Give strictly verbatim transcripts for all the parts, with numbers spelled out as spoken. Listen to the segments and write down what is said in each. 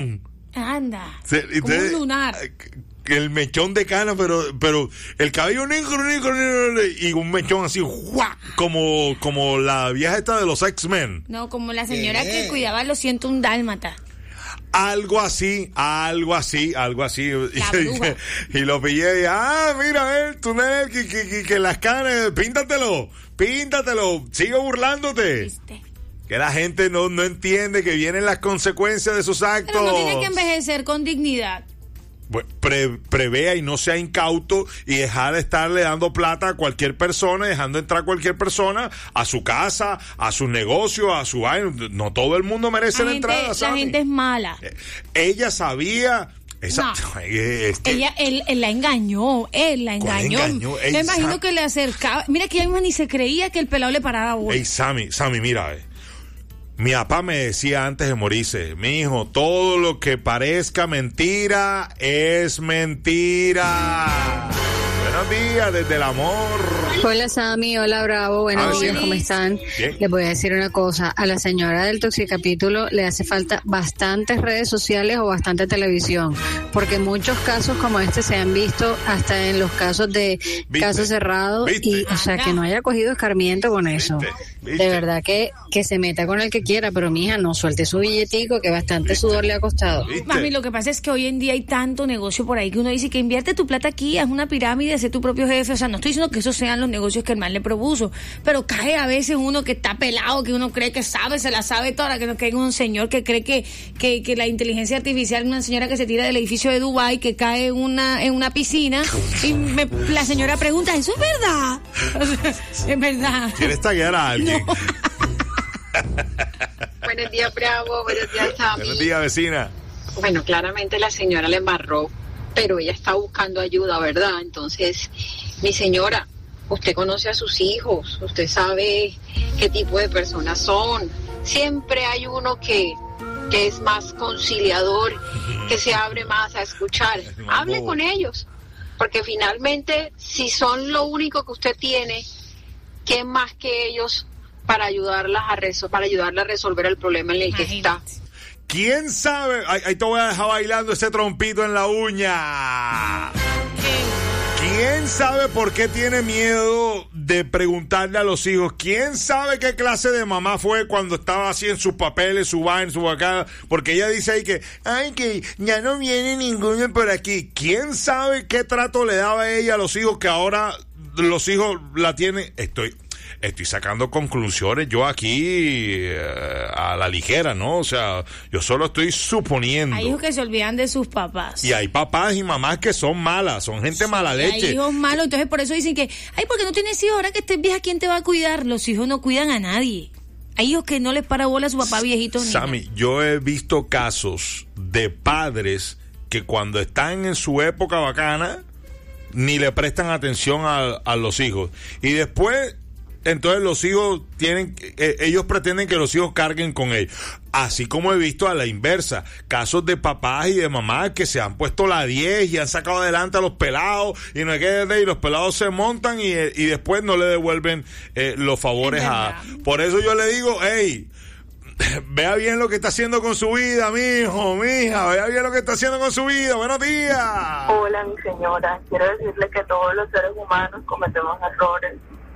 Anda, Se, como un lunar. El mechón de cana, pero pero el cabello negro, negro, negro y un mechón así, ¡guau! como como la vieja esta de los X-Men. No, como la señora Eh. que cuidaba los ciento un dálmata. Algo así, algo así, algo así. La y, bruja. y lo pillé y, ah, mira, eh, tú no eres que, que, que, que las canas, píntatelo, píntatelo, sigue burlándote. ¿Viste? Que la gente no, no entiende que vienen las consecuencias de sus actos. Pero no tiene que envejecer con dignidad. Bueno, Pre, prevea y no sea incauto y dejar de estarle dando plata a cualquier persona, dejando entrar a cualquier persona a su casa, a su negocio, a su vaina. No todo el mundo merece La la, gente, entrada, la Sammy. gente es mala. Ella sabía. Esa, No. es que- Ella, él, él la engañó, él la ¿Cuál engañó. engañó? Ey, Me imagino Sam- que le acercaba. Mira que ella misma ni se creía que el pelado le paraba bola. Ey, Sammy, Sammy, mira, eh. Mi papá me decía antes de morirse, mi hijo, todo lo que parezca mentira es mentira. Buenos días desde el amor. Hola Sammy, hola Bravo, buenos Ah, días, sí. ¿cómo están? Bien. Les voy a decir una cosa, a la señora del Toxicapítulo le hace falta bastantes redes sociales o bastante televisión, porque muchos casos como este se han visto hasta en los casos de ¿Viste? casos cerrados ¿Viste? y, o sea, que no haya cogido escarmiento con eso. ¿Viste? ¿Viste? De verdad que, que se meta con el que quiera, pero mija, no suelte su billetico que bastante sudor le ha costado. ¿Viste? Mami, lo que pasa es que hoy en día hay tanto negocio por ahí que uno dice que invierte tu plata aquí, haz una pirámide, sé tu propio jefe. O sea, no estoy diciendo que esos sean los negocios que el mal le propuso, pero cae a veces uno que está pelado, que uno cree que sabe, se la sabe toda, que no caiga un señor que cree que, que, que la inteligencia artificial, una señora que se tira del edificio de Dubái, que cae en una, en una piscina, y me- la señora pregunta, ¿eso es verdad? O sea, es verdad. ¿Quieres taguear a alguien? Buenos días, Bravo. Buenos días, Sammy. Buenos días, vecina. Bueno, claramente la señora le embarró, pero ella está buscando ayuda, ¿verdad? Entonces, mi señora, usted conoce a sus hijos, usted sabe qué tipo de personas son. Siempre hay uno que, que es más conciliador, que se abre más a escuchar. Hable con ellos, porque finalmente, si son lo único que usted tiene, ¿qué más que ellos para ayudarlas a reso- para ayudarla a resolver el problema en el que está? Imagínate. ¿Quién sabe? Ahí, ahí te voy a dejar bailando ese trompito en la uña. ¿Quién sabe por qué tiene miedo de preguntarle a los hijos? ¿Quién sabe qué clase de mamá fue cuando estaba así en sus papeles, su vaina, su acá? Porque ella dice ahí que, ay, que ya no viene ninguno por aquí. ¿Quién sabe qué trato le daba ella a los hijos que ahora los hijos la tienen? Estoy... Estoy sacando conclusiones yo aquí eh, a la ligera, ¿no? O sea, yo solo estoy suponiendo. Hay hijos que se olvidan de sus papás. Y hay papás y mamás que son malas, son gente Sí, mala leche. Hay hijos malos, entonces por eso dicen que, ay, porque no tienes hijos, ahora que estés vieja, ¿quién te va a cuidar? Los hijos no cuidan a nadie. Hay hijos que no les para bola a su papá viejito. ni nada. Sammy, yo he visto casos de padres que cuando están en su época bacana ni le prestan atención a, a los hijos. Y después, entonces los hijos tienen, eh, ellos pretenden que los hijos carguen con ellos. Así como he visto a la inversa, casos de papás y de mamás que se han puesto la diez y han sacado adelante a los pelados y no hay que y los pelados se montan y, y después no le devuelven eh, los favores Es a... verdad. Por eso yo le digo, hey, vea bien lo que está haciendo con su vida, mijo, mija, vea bien lo que está haciendo con su vida. Buenos días. Hola, mi señora. Quiero decirle que todos los seres humanos cometemos errores,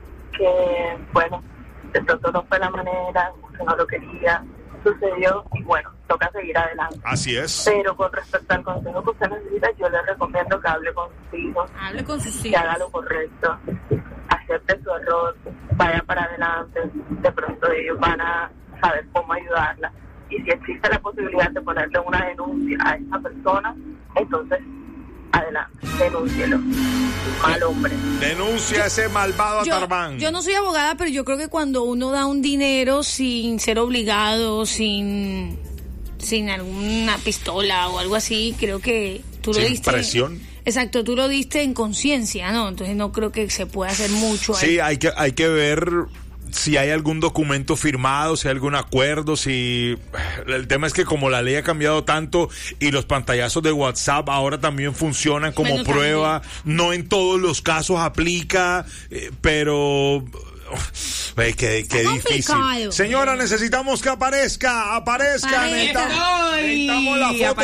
que, bueno, de pronto no fue la manera, que no lo quería, sucedió y, bueno, toca seguir adelante. Así es. Pero con respecto al consejo que usted necesita, yo le recomiendo que hable con sus hijos, Hable con sus que hijos. haga lo correcto, acepte su error, vaya para adelante, de pronto ellos van a saber cómo ayudarla. Y si existe la posibilidad de ponerle una denuncia a esa persona, entonces adelante, denúncielo. Mal hombre. Denuncia a ese malvado Yo, Atarmán. yo no soy abogada, pero yo creo que cuando uno da un dinero sin ser obligado, sin sin alguna pistola o algo así, creo que tú lo Sin diste. presión. Exacto, tú lo diste en conciencia, ¿no? Entonces no creo que se pueda hacer mucho ahí. Sí, hay que, hay que ver si hay algún documento firmado, si hay algún acuerdo, si... El tema es que como la ley ha cambiado tanto y los pantallazos de WhatsApp ahora también funcionan como Bueno, prueba, no en todos los casos aplica, eh, pero... Ay, qué, qué difícil. Señora, necesitamos que aparezca, aparezca. Necesitamos, necesitamos la foto.